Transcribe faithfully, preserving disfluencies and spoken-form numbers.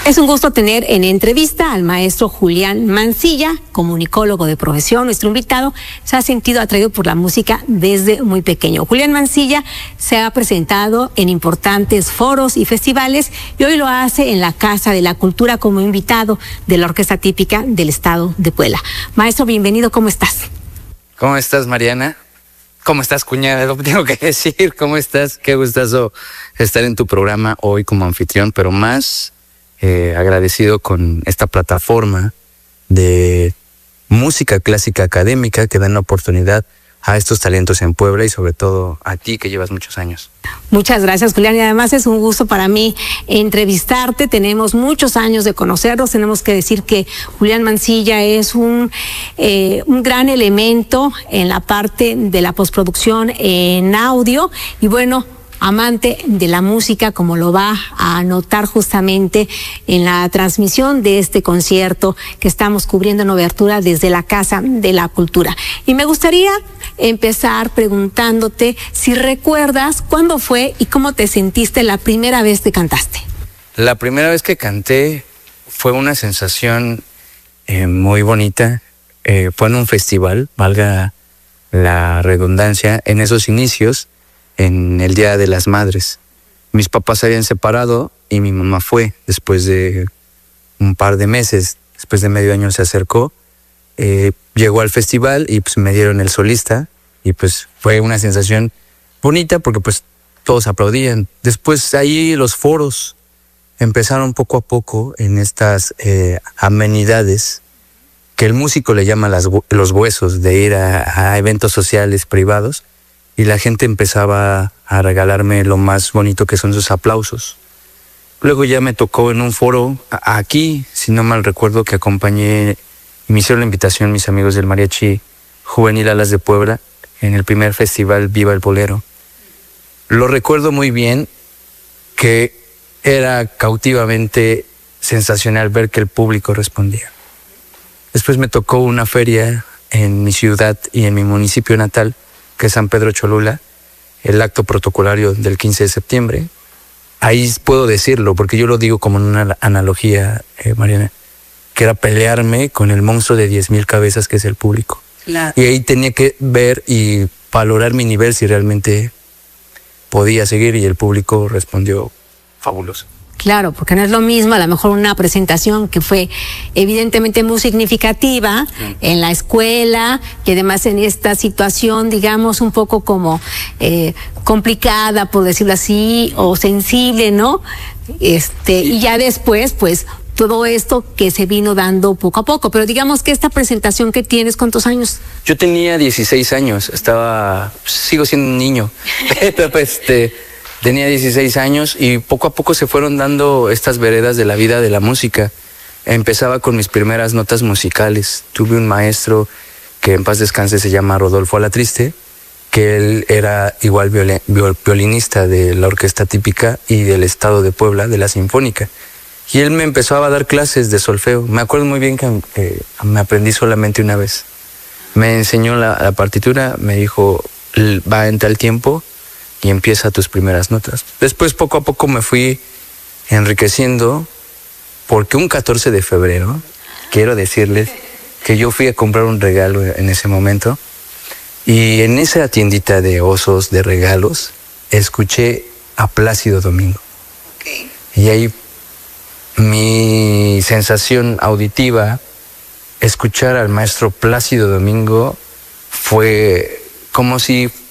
Es un gusto tener en entrevista al maestro Julián Mancilla, comunicólogo de profesión. Nuestro invitado se ha sentido atraído por la música desde muy pequeño. Julián Mancilla se ha presentado en importantes foros y festivales y hoy lo hace en la Casa de la Cultura como invitado de la Orquesta Típica del Estado de Puebla. Maestro, bienvenido, ¿cómo estás? ¿Cómo estás, Mariana? ¿Cómo estás, cuñada? Lo tengo que decir. ¿Cómo estás? Qué gustazo estar en tu programa hoy como anfitrión, pero más eh, agradecido con esta plataforma de música clásica académica que dan la oportunidad a estos talentos en Puebla y sobre todo a ti que llevas muchos años. Muchas gracias, Julián, y además es un gusto para mí entrevistarte. Tenemos muchos años de conocernos. Tenemos que decir que Julián Mancilla es un, eh, un gran elemento en la parte de la postproducción en audio y bueno, amante de la música, como lo va a notar justamente en la transmisión de este concierto que estamos cubriendo en Obertura desde la Casa de la Cultura. Y me gustaría empezar preguntándote si recuerdas cuándo fue y cómo te sentiste la primera vez que cantaste. La primera vez que canté fue una sensación eh, muy bonita. Eh, fue en un festival, valga la redundancia, en esos inicios, en el Día de las Madres. Mis papás se habían separado y mi mamá fue después de un par de meses, después de medio año se acercó, eh, llegó al festival y pues me dieron el solista y pues fue una sensación bonita porque pues todos aplaudían. Después ahí los foros empezaron poco a poco en estas eh, amenidades que el músico le llama las, los huesos, de ir a, a eventos sociales privados. Y la gente empezaba a regalarme lo más bonito que son sus aplausos. Luego ya me tocó en un foro aquí, si no mal recuerdo, que acompañé y me hicieron la invitación mis amigos del Mariachi Juvenil Alas de Puebla en el primer festival Viva el Bolero. Lo recuerdo muy bien, que era cautivamente sensacional ver que el público respondía. Después me tocó una feria en mi ciudad y en mi municipio natal, que es San Pedro Cholula, el acto protocolario del quince de septiembre. Ahí puedo decirlo, porque yo lo digo como en una analogía, eh, Mariana, que era pelearme con el monstruo de diez mil cabezas que es el público. Claro. Y ahí tenía que ver y valorar mi nivel si realmente podía seguir, y el público respondió fabuloso. Claro, porque no es lo mismo a lo mejor una presentación que fue evidentemente muy significativa sí. en la escuela, y además en esta situación, digamos, un poco como eh, complicada, por decirlo así, o sensible, ¿no? Este, y ya después, pues, todo esto que se vino dando poco a poco. Pero digamos que esta presentación que tienes, ¿cuántos años? Yo tenía dieciséis años, estaba, sigo siendo un niño, pero este... Tenía dieciséis años y poco a poco se fueron dando estas veredas de la vida de la música. Empezaba con mis primeras notas musicales. Tuve un maestro que en paz descanse, se llama Rodolfo Alatriste, que él era igual viol violinista de la Orquesta Típica y del Estado de Puebla, de la Sinfónica. Y él me empezó a dar clases de solfeo. Me acuerdo muy bien que eh, me aprendí solamente una vez. Me enseñó la, la partitura, me dijo, va en tal tiempo y empieza tus primeras notas. Después poco a poco me fui enriqueciendo, porque un catorce de febrero, quiero decirles que yo fui a comprar un regalo en ese momento, y en esa tiendita de osos, de regalos, escuché a Plácido Domingo. Okay. Y ahí mi sensación auditiva, escuchar al maestro Plácido Domingo, fue como si